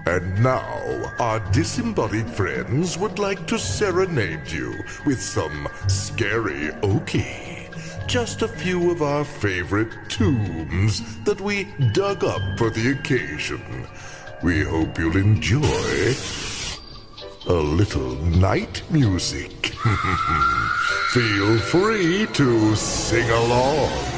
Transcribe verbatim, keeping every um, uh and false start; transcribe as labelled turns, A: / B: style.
A: And now, our disembodied friends would like to serenade you with some scary okie. Just a few of our favorite tunes that we dug up for the occasion. We hope you'll enjoy a little night music. Feel free to sing along.